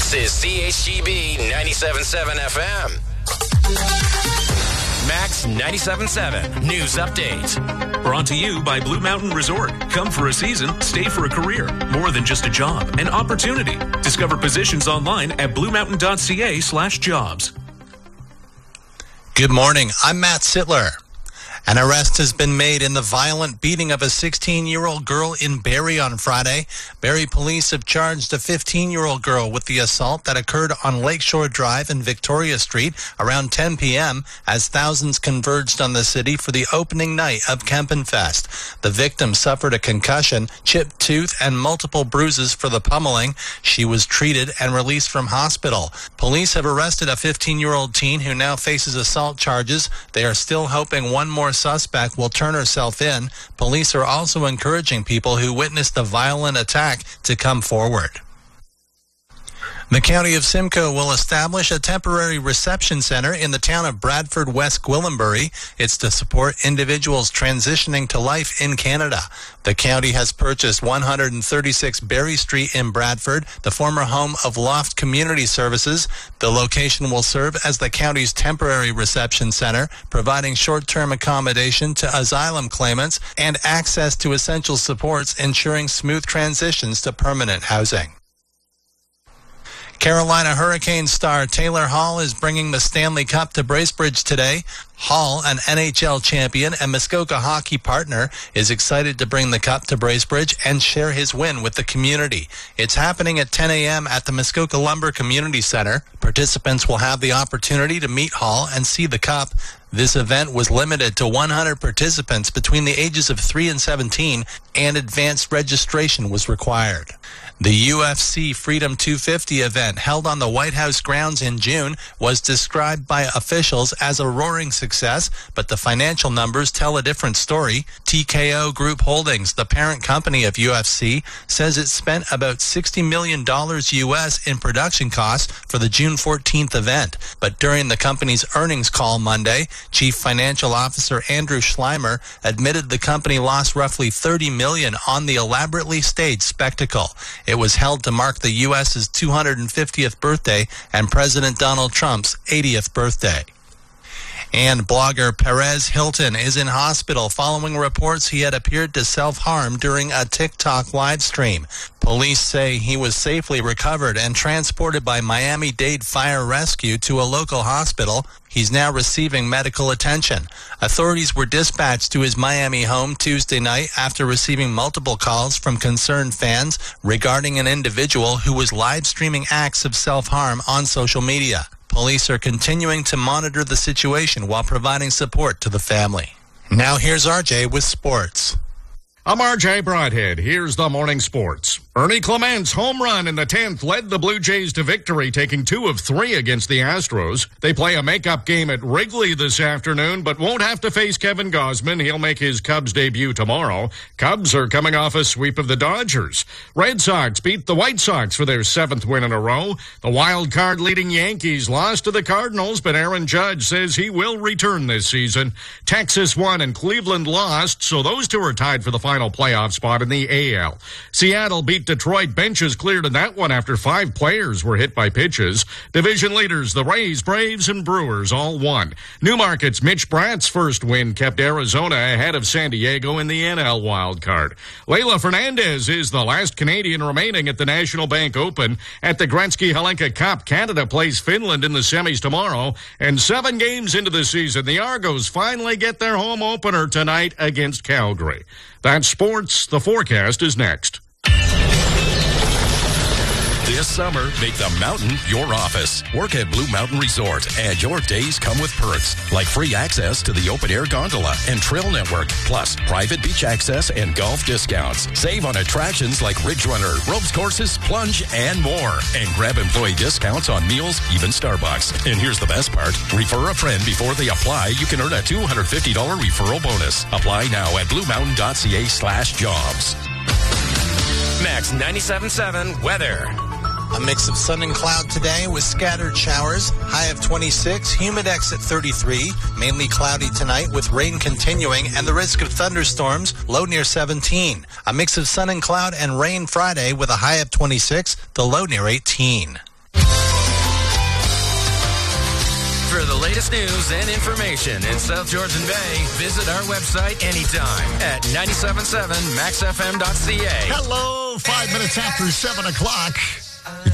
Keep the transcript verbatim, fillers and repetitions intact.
This is C H G B ninety-seven point seven F M. Max ninety-seven point seven News Update. Brought to you by Blue Mountain Resort. Come for a season, stay for a career. More than just a job, an opportunity. Discover positions online at bluemountain.ca slash jobs. Good morning. I'm Matt Sittler. An arrest has been made in the violent beating of a sixteen-year-old girl in Barrie on Friday. Barrie police have charged a fifteen-year-old girl with the assault that occurred on Lakeshore Drive and Victoria Street around ten p.m. as thousands converged on the city for the opening night of Kempenfest. The victim suffered a concussion, chipped tooth, and multiple bruises for the pummeling. She was treated and released from hospital. Police have arrested a fifteen-year-old teen who now faces assault charges. They are still hoping one more suspect will turn herself in. Police are also encouraging people who witnessed the violent attack to come forward. The County of Simcoe will establish a temporary reception center in the town of Bradford, West Gwillimbury. It's to support individuals transitioning to life in Canada. The county has purchased one hundred thirty-six Berry Street in Bradford, the former home of Loft Community Services. The location will serve as the county's temporary reception center, providing short-term accommodation to asylum claimants and access to essential supports, ensuring smooth transitions to permanent housing. Carolina Hurricanes star Taylor Hall is bringing the Stanley Cup to Bracebridge today. Hall, an N H L champion and Muskoka hockey partner, is excited to bring the cup to Bracebridge and share his win with the community. It's happening at ten a.m. at the Muskoka Lumber Community Center. Participants will have the opportunity to meet Hall and see the cup. This event was limited to one hundred participants between the ages of three and seventeen, and advanced registration was required. The U F C Freedom two fifty event held on the White House grounds in June was described by officials as a roaring success, but the financial numbers tell a different story. T K O Group Holdings, the parent company of U F C, says it spent about sixty million dollars U S in production costs for the June fourteenth event. But during the company's earnings call Monday, Chief Financial Officer Andrew Schleimer admitted the company lost roughly thirty million dollars on the elaborately staged spectacle. It was held to mark the U S's two hundred fiftieth birthday and President Donald Trump's eightieth birthday. And blogger Perez Hilton is in hospital following reports he had appeared to self-harm during a TikTok live stream. Police say he was safely recovered and transported by Miami-Dade Fire Rescue to a local hospital. He's now receiving medical attention. Authorities were dispatched to his Miami home Tuesday night after receiving multiple calls from concerned fans regarding an individual who was live streaming acts of self-harm on social media. Police are continuing to monitor the situation while providing support to the family. Now here's R J with sports. I'm R J Broadhead. Here's the morning sports. Ernie Clement's home run in the tenth led the Blue Jays to victory, taking two of three against the Astros. They play a makeup game at Wrigley this afternoon, but won't have to face Kevin Gausman. He'll make his Cubs debut tomorrow. Cubs are coming off a sweep of the Dodgers. Red Sox beat the White Sox for their seventh win in a row. The wild card leading Yankees lost to the Cardinals, but Aaron Judge says he will return this season. Texas won and Cleveland lost, so those two are tied for the final playoff spot in the A L. Seattle beat Detroit. Benches cleared in that one after five players were hit by pitches. Division leaders, the Rays, Braves, and Brewers all won. Newmarket's Mitch Bratt's first win kept Arizona ahead of San Diego in the N L wildcard. Leila Fernandez is the last Canadian remaining at the National Bank Open. At the Gretzky-Helenka Cup, Canada plays Finland in the semis tomorrow. And seven games into the season, the Argos finally get their home opener tonight against Calgary. That's sports. The forecast is next. This summer, make the mountain your office. Work at Blue Mountain Resort, and your days come with perks like free access to the open-air gondola and trail network, plus private beach access and golf discounts. Save on attractions like Ridge Runner, ropes courses, plunge, and more. And grab employee discounts on meals, even Starbucks. And here's the best part. Refer a friend before they apply. You can earn a two hundred fifty dollars referral bonus. Apply now at bluemountain.ca slash jobs. Max ninety-seven point seven weather. A mix of sun and cloud today with scattered showers. High of twenty-six, humidex at thirty-three. Mainly cloudy tonight with rain continuing and the risk of thunderstorms, low near seventeen. A mix of sun and cloud and rain Friday with a high of twenty-six, the low near eighteen. the latest news and information in South Georgian Bay, visit our website anytime at nine seven seven max f m dot c a. Hello, five minutes after seven o'clock.